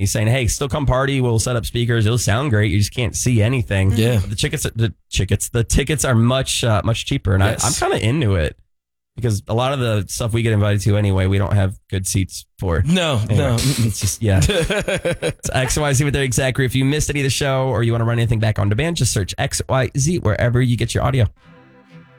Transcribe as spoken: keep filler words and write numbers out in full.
He's saying, hey, still come party. We'll set up speakers. It'll sound great. You just can't see anything. Yeah. But the tickets, the tickets, the tickets are much, uh, much cheaper. And yes. I, I'm kind of into it because a lot of the stuff we get invited to anyway, we don't have good seats for. No, anyway, no. It's just, yeah. It's X Y Z with Eric Zachary. If you missed any of the show or you want to run anything back on demand, just search X Y Z wherever you get your audio.